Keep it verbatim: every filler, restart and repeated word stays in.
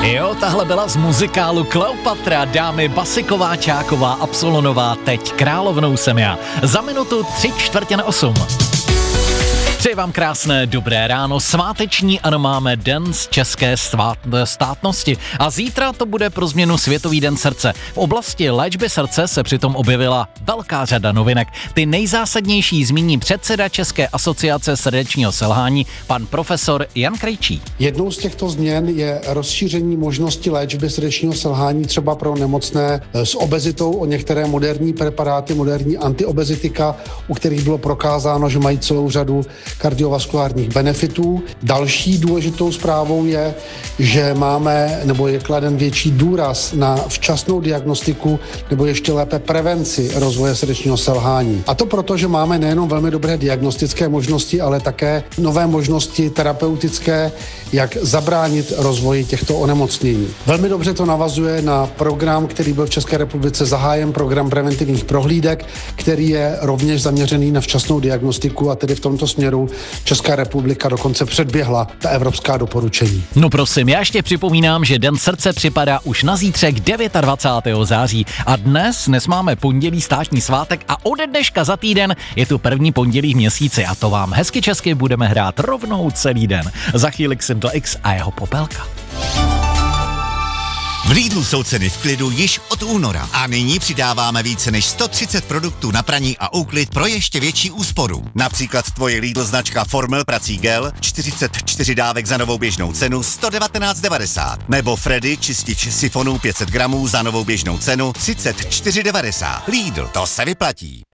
Jo, tahle byla z muzikálu Kleopatra, dámy Basy Kováčáková, Absolonová, teď královnou jsem já. Za minutu tři čtvrtě na osm. Přeji vám krásné dobré ráno, sváteční, ano, máme den z české svát, státnosti a zítra to bude pro změnu Světový den srdce. V oblasti léčby srdce se přitom objevila velká řada novinek. Ty nejzásadnější zmíní předseda České asociace srdečního selhání, pan profesor Jan Krejčí. Jednou z těchto změn je rozšíření možnosti léčby srdečního selhání třeba pro nemocné s obezitou o některé moderní preparáty, moderní antiobezitika, u kterých bylo prokázáno, že mají celou řadu kardiovaskulárních benefitů. Další důležitou zprávou je, že máme nebo je kladen větší důraz na včasnou diagnostiku nebo ještě lépe prevenci rozvoje srdečního selhání. A to proto, že máme nejenom velmi dobré diagnostické možnosti, ale také nové možnosti terapeutické, jak zabránit rozvoji těchto onemocnění. Velmi dobře to navazuje na program, který byl v České republice zahájen, program preventivních prohlídek, který je rovněž zaměřený na včasnou diagnostiku a tedy v tomto směru Česká republika dokonce předběhla ta evropská doporučení. No prosím, já ještě připomínám, že Den srdce připadá už na zítřek dvacátého devátého září a dnes, dnes máme pondělí státní svátek a ode dneška za týden je tu první pondělí v měsíci a to vám hezky česky budeme hrát rovnou celý den. Za chvíli Xindl X a jeho Popelka. V Lidlu jsou ceny v klidu již od února a nyní přidáváme více než sto třicet produktů na praní a úklid pro ještě větší úsporu. Například tvoje Lidl značka Formel prací gel, čtyřicet čtyři dávek za novou běžnou cenu sto devatenáct devadesát. Nebo Freddy čistič sifonů pět set gramů za novou běžnou cenu třicet čtyři devadesát. Lidl, to se vyplatí.